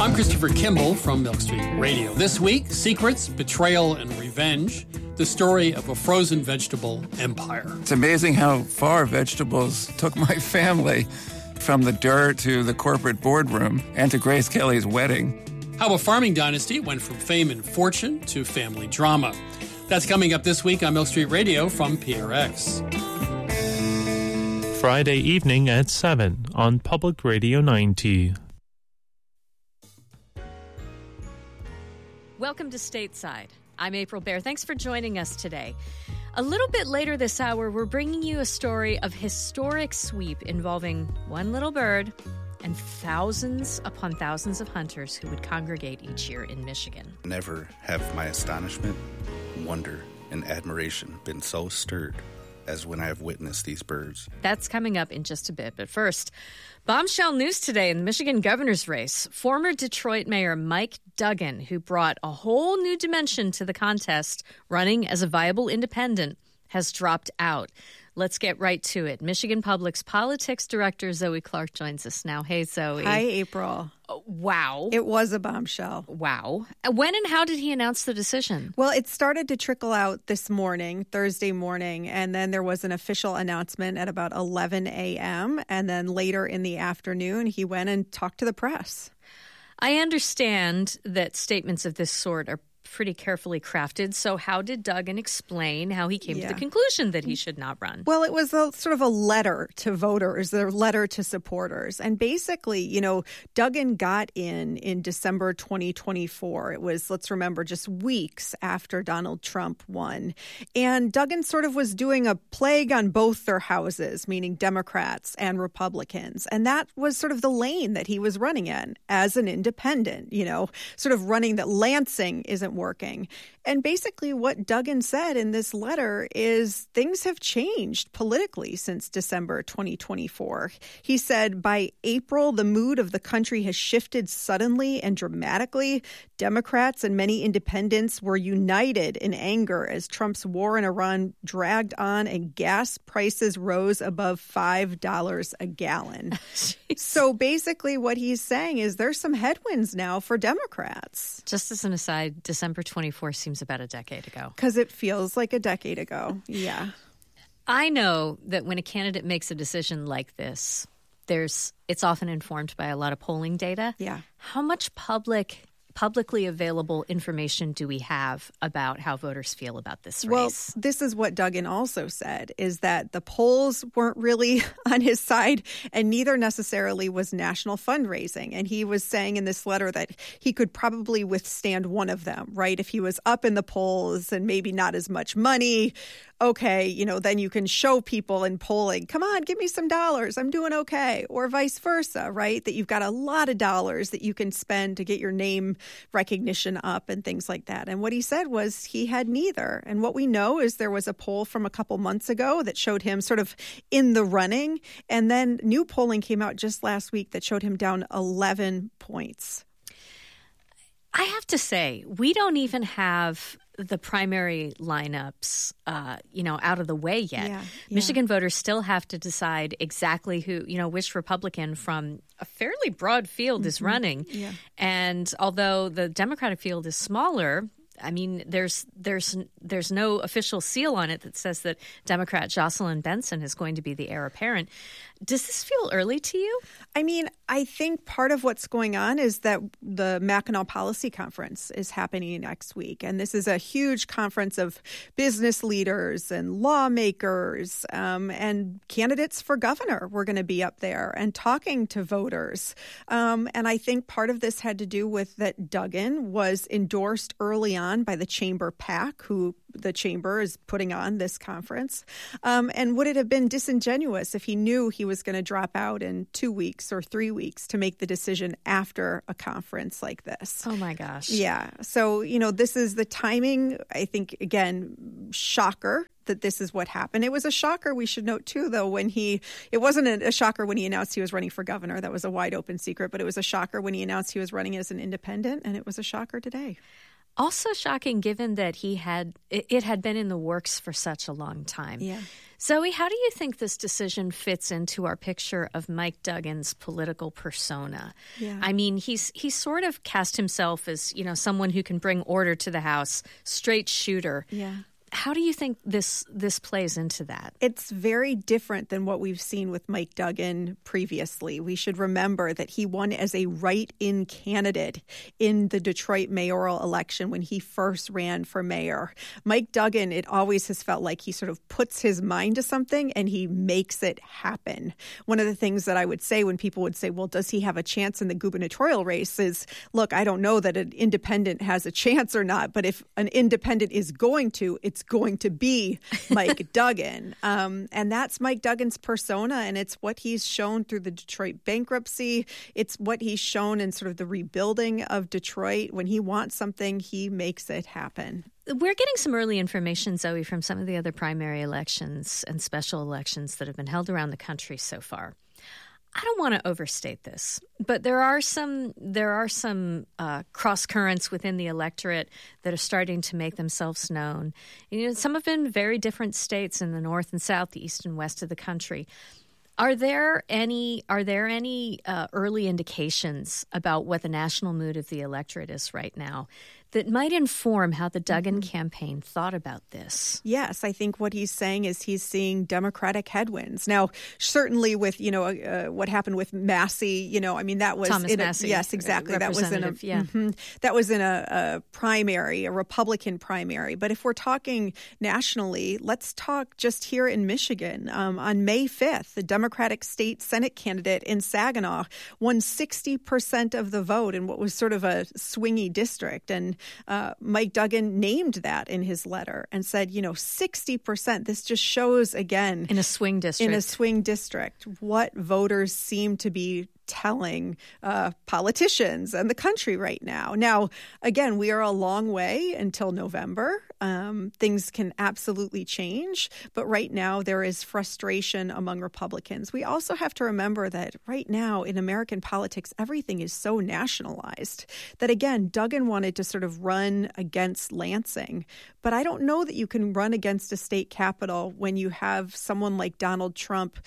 I'm Christopher Kimball from Milk Street Radio. This week, secrets, betrayal, and revenge. The story of a frozen vegetable empire. It's amazing how far vegetables took my family, from the dirt to the corporate boardroom and to Grace Kelly's wedding. How a farming dynasty went from fame and fortune to family drama. That's coming up this week on Milk Street Radio from PRX. Friday evening at 7 on Public Radio 90. Welcome to Stateside. I'm April Baer. Thanks for joining us today. A little bit later this hour, we're bringing you a story of historic sweep involving one little bird and thousands upon thousands of hunters who would congregate each year in Michigan. Never have my astonishment, wonder, and admiration been so stirred as when I have witnessed these birds. That's coming up in just a bit. But first, bombshell news today in the Michigan governor's race. Former Detroit Mayor Mike Duggan, who brought a whole new dimension to the contest, running as a viable independent, has dropped out. Let's get right to it. Michigan Public's politics director Zoe Clark joins us now. Hey, Zoe. Hi, April. Wow. It was a bombshell. Wow. When and how did he announce the decision? Well, it started to trickle out this morning, Thursday morning, and then there was an official announcement at about 11 a.m., and then later in the afternoon, he went and talked to the press. I understand that statements of this sort are pretty carefully crafted. So how did Duggan explain how he came to the conclusion that he should not run? Well, it was sort of a letter to voters, a letter to supporters. And basically, you know, Duggan got in December 2024. It was, let's remember, just weeks after Donald Trump won. And Duggan sort of was doing a plague on both their houses, meaning Democrats and Republicans. And that was sort of the lane that he was running in as an independent, you know, sort of running that Lansing isn't working. And basically what Duggan said in this letter is things have changed politically since December 2024. He said by April, the mood of the country has shifted suddenly and dramatically. Democrats and many independents were united in anger as Trump's war in Iran dragged on and gas prices rose above $5 a gallon. So basically what he's saying is there's some headwinds now for Democrats. Just as an aside, December 24 seems about a decade ago. Because it feels like a decade ago. Yeah. I know that when a candidate makes a decision like this, it's often informed by a lot of polling data. Yeah. How much publicly available information do we have about how voters feel about this race? Well, this is what Duggan also said, is that the polls weren't really on his side, and neither necessarily was national fundraising. And he was saying in this letter that he could probably withstand one of them, right? If he was up in the polls and maybe not as much money, okay, you know, then you can show people in polling, come on, give me some dollars, I'm doing okay. Or vice versa, right? That you've got a lot of dollars that you can spend to get your name recognition up and things like that. And what he said was he had neither. And what we know is there was a poll from a couple months ago that showed him sort of in the running. And then new polling came out just last week that showed him down 11 points. I have to say, we don't even have the primary lineups, out of the way yet. Yeah. Michigan voters still have to decide exactly who, which Republican from a fairly broad field is running. Yeah. And although the Democratic field is smaller, I mean, there's no official seal on it that says that Democrat Jocelyn Benson is going to be the heir apparent. Does this feel early to you? I mean, I think part of what's going on is that the Mackinac Policy Conference is happening next week. And this is a huge conference of business leaders and lawmakers and candidates for governor. We're going to be up there and talking to voters. And I think part of this had to do with that Duggan was endorsed early on by the Chamber PAC, who the Chamber is putting on this conference. And would it have been disingenuous if he knew he was going to drop out in 2 weeks or 3 weeks to make the decision after a conference like this? Oh, my gosh. Yeah. So, this is the timing. I think, again, shocker that this is what happened. It was a shocker, we should note, too, though, it wasn't a shocker when he announced he was running for governor. That was a wide open secret. But it was a shocker when he announced he was running as an independent. And it was a shocker today. Also shocking, given that it had been in the works for such a long time. Yeah. Zoe, how do you think this decision fits into our picture of Mike Duggan's political persona? Yeah. I mean, he's sort of cast himself as, someone who can bring order to the house, straight shooter. Yeah. How do you think this plays into that? It's very different than what we've seen with Mike Duggan previously. We should remember that he won as a write-in candidate in the Detroit mayoral election when he first ran for mayor. Mike Duggan, it always has felt like he sort of puts his mind to something and he makes it happen. One of the things that I would say when people would say, well, does he have a chance in the gubernatorial race is, look, I don't know that an independent has a chance or not, but if an independent is going to, it's going to be Mike Duggan. And that's Mike Duggan's persona, and it's what he's shown through the Detroit bankruptcy. It's what he's shown in sort of the rebuilding of Detroit. When he wants something, he makes it happen. We're getting some early information, Zoe, from some of the other primary elections and special elections that have been held around the country so far. I don't want to overstate this, but there are some cross currents within the electorate that are starting to make themselves known. Some have been very different states in the north and south, the east and west of the country. Are there any early indications about what the national mood of the electorate is right now that might inform how the Duggan campaign thought about this? Yes, I think what he's saying is he's seeing Democratic headwinds. Now, certainly with, what happened with Massey, that was Thomas Massey. Yes, exactly. That was in a primary, a Republican primary. But if we're talking nationally, let's talk just here in Michigan. On May 5th, the Democratic state Senate candidate in Saginaw won 60% of the vote in what was sort of a swingy district. And Mike Duggan named that in his letter and said, 60%. This just shows, again, in a swing district, what voters seem to be telling politicians and the country right now. Now, again, we are a long way until November. Things can absolutely change. But right now, there is frustration among Republicans. We also have to remember that right now in American politics, everything is so nationalized that, again, Duggan wanted to sort of run against Lansing. But I don't know that you can run against a state capital when you have someone like Donald Trump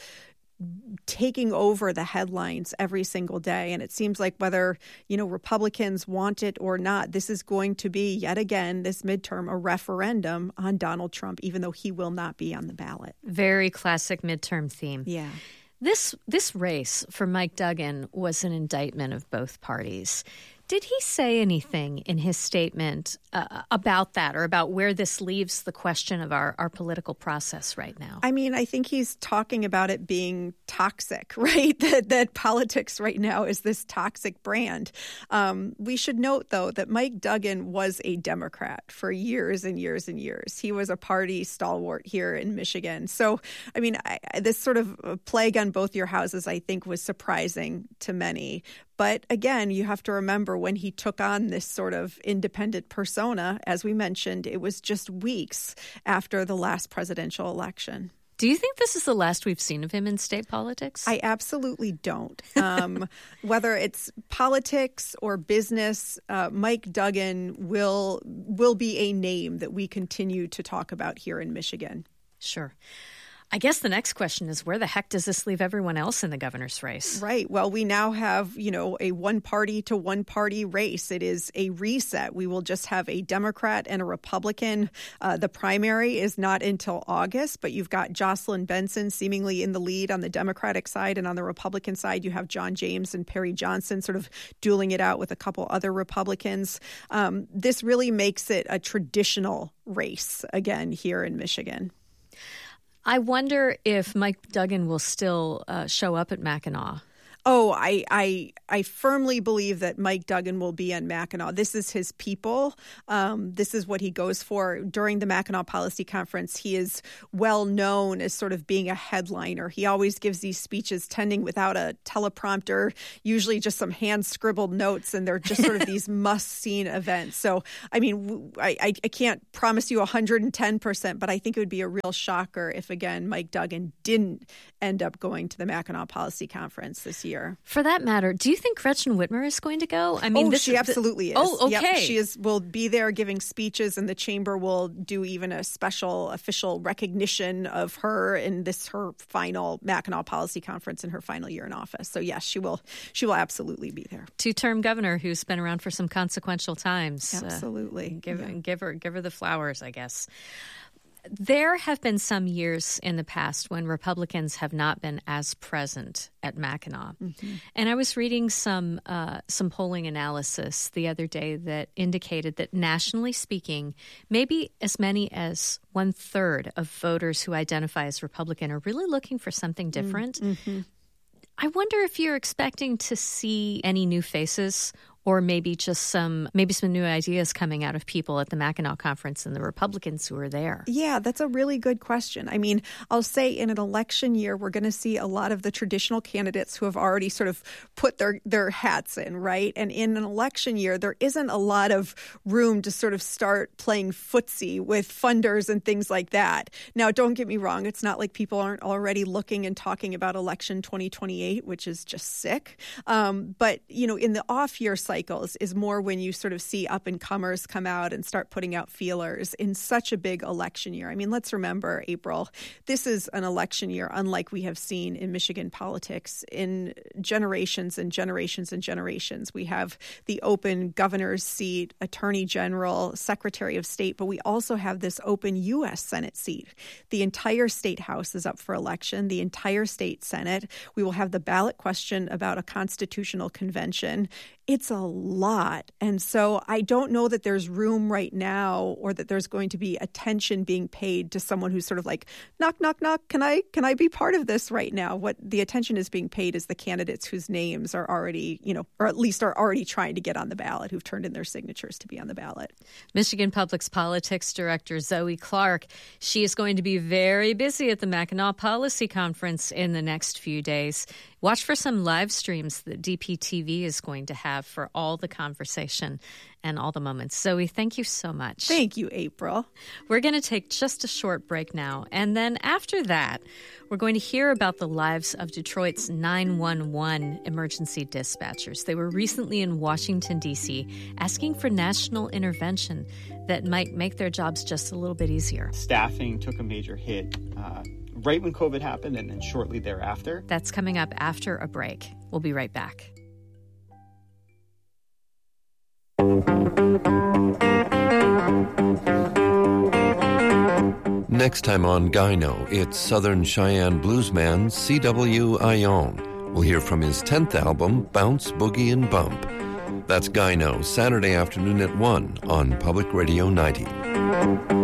taking over the headlines every single day. And it seems like whether, Republicans want it or not, this is going to be, yet again, this midterm, a referendum on Donald Trump, even though he will not be on the ballot. Very classic midterm theme. Yeah. This race for Mike Duggan was an indictment of both parties. Did he say anything in his statement about that or about where this leaves the question of our political process right now? I mean, I think he's talking about it being toxic, right? That politics right now is this toxic brand. We should note, though, that Mike Duggan was a Democrat for years and years and years. He was a party stalwart here in Michigan. So, I mean, this sort of plague on both your houses, I think, was surprising to many. But again, you have to remember when he took on this sort of independent persona, as we mentioned, it was just weeks after the last presidential election. Do you think this is the last we've seen of him in state politics? I absolutely don't. Whether it's politics or business, Mike Duggan will be a name that we continue to talk about here in Michigan. Sure. I guess the next question is, where the heck does this leave everyone else in the governor's race? Right. Well, we now have, a one-party to one-party race. It is a reset. We will just have a Democrat and a Republican. The primary is not until August, but you've got Jocelyn Benson seemingly in the lead on the Democratic side, and on the Republican side, you have John James and Perry Johnson sort of dueling it out with a couple other Republicans. This really makes it a traditional race again here in Michigan. I wonder if Mike Duggan will still show up at Mackinac. Oh, I firmly believe that Mike Duggan will be on Mackinac. This is his people. This is what he goes for. During the Mackinac Policy Conference, he is well known as sort of being a headliner. He always gives these speeches tending without a teleprompter, usually just some hand-scribbled notes, and they're just sort of these must-seen events. So, I mean, I can't promise you 110%, but I think it would be a real shocker if, again, Mike Duggan didn't end up going to the Mackinac Policy Conference this year. year. For that matter, do you think Gretchen Whitmer is going to go? I mean, she absolutely is. Oh, okay. Yep, she will be there giving speeches, and the chamber will do even a special official recognition of her in her final Mackinac Policy Conference in her final year in office. So yes, she will absolutely be there. Two-term governor who's been around for some consequential times. Absolutely. Give her the flowers, I guess. There have been some years in the past when Republicans have not been as present at Mackinac. Mm-hmm. And I was reading some polling analysis the other day that indicated that nationally speaking, maybe as many as 1/3 of voters who identify as Republican are really looking for something different. Mm-hmm. I wonder if you're expecting to see any new faces or maybe just some new ideas coming out of people at the Mackinac Conference and the Republicans who are there. Yeah, that's a really good question. I mean, I'll say in an election year, we're going to see a lot of the traditional candidates who have already sort of put their hats in, right? And in an election year, there isn't a lot of room to sort of start playing footsie with funders and things like that. Now, don't get me wrong. It's not like people aren't already looking and talking about election 2028, which is just sick. But, in the off-year cycles is more when you sort of see up-and-comers come out and start putting out feelers in such a big election year. I mean, let's remember, April, this is an election year unlike we have seen in Michigan politics in generations and generations and generations. We have the open governor's seat, attorney general, secretary of state, but we also have this open U.S. Senate seat. The entire state house is up for election, the entire state Senate. We will have the ballot question about a constitutional convention. It's a lot. And so I don't know that there's room right now or that there's going to be attention being paid to someone who's sort of like, knock, knock, knock, can I be part of this right now? What the attention is being paid is the candidates whose names are already, or at least are already trying to get on the ballot, who've turned in their signatures to be on the ballot. Michigan Public's politics director, Zoe Clark, she is going to be very busy at the Mackinac Policy Conference in the next few days. Watch for some live streams that DPTV is going to have for all the conversation and all the moments. Zoe, thank you so much. Thank you, April. We're going to take just a short break now. And then after that, we're going to hear about the lives of Detroit's 911 emergency dispatchers. They were recently in Washington, D.C., asking for national intervention that might make their jobs just a little bit easier. Staffing took a major hit right when COVID happened and then shortly thereafter. That's coming up after a break. We'll be right back. Next time on Gyno, it's Southern Cheyenne bluesman C.W. Ione. We'll hear from his 10th album, Bounce, Boogie, and Bump. That's Gyno, Saturday afternoon at 1 on Public Radio 90.